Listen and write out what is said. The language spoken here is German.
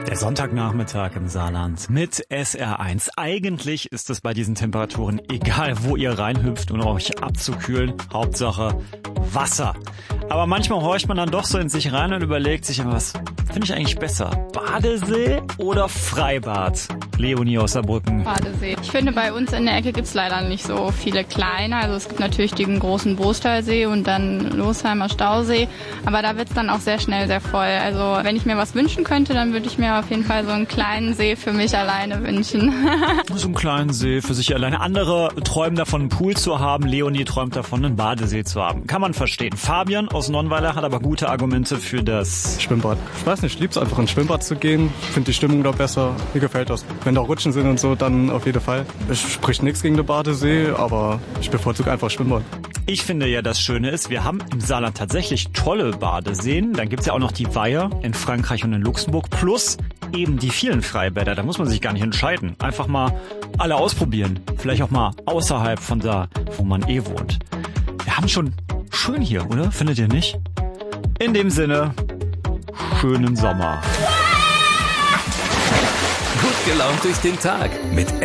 Der Sonntagnachmittag im Saarland mit SR1. Eigentlich ist es bei diesen Temperaturen egal, wo ihr reinhüpft, um euch abzukühlen. Hauptsache Wasser. Aber manchmal horcht man dann doch so in sich rein und überlegt sich, was finde ich eigentlich besser? Badesee oder Freibad? Leonie aus Saarbrücken. Badesee. Ich finde, bei uns in der Ecke gibt's leider nicht so viele kleine. Also es gibt natürlich den großen Bostalsee und dann Losheimer Stausee. Aber da wird's dann auch sehr schnell sehr voll. Also wenn ich mir was wünschen könnte, dann würde ich mir auf jeden Fall so einen kleinen See für mich alleine wünschen. So einen kleinen See für sich alleine. Andere träumen davon, einen Pool zu haben. Leonie träumt davon, einen Badesee zu haben. Kann man verstehen. Fabian aus Nonnweiler hat aber gute Argumente für das Schwimmbad. Ich weiß nicht, ich lieb's einfach ins Schwimmbad zu gehen. Finde die Stimmung da besser. Mir gefällt das. Wenn da Rutschen sind und so, dann auf jeden Fall. Es spricht nichts gegen den Badesee, aber ich bevorzuge einfach Schwimmbad. Ich finde ja, das Schöne ist, wir haben im Saarland tatsächlich tolle Badeseen. Dann gibt's ja auch noch die Weiher in Frankreich und in Luxemburg. Plus eben die vielen Freibäder. Da muss man sich gar nicht entscheiden. Einfach mal alle ausprobieren. Vielleicht auch mal außerhalb von da, wo man wohnt. Wir haben schon schön hier, oder? Findet ihr nicht? In dem Sinne, schönen Sommer. Gut gelaunt durch den Tag mit